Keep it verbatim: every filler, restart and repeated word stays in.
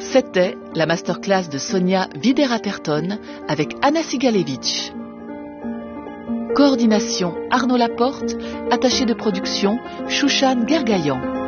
C'était la masterclass de Sonia Videra-Perton avec Anna Sigalevitch. Coordination Arnaud Laporte, attaché de production Chouchan Gergayan.